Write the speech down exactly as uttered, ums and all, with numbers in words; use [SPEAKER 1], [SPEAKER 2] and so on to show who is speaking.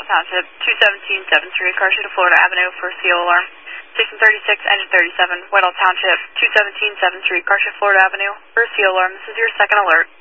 [SPEAKER 1] Township, two seventeen seven three, car to Florida Avenue for C O alarm. Station thirty-six, engine thirty-seven, Whitehall Township, two seventeen seven three, car to Florida Avenue for C O alarm. This is your second alert.